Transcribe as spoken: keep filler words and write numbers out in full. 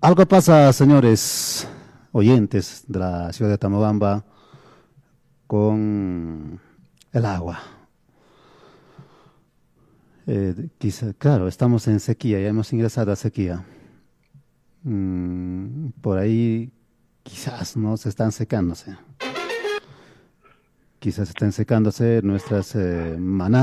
Algo pasa, señores oyentes de la ciudad de Tamobamba, con el agua. Eh, quizá, claro, estamos en sequía, ya hemos ingresado a sequía. Mm, por ahí quizás no se están secándose. Quizás estén secándose nuestras eh, manantiales.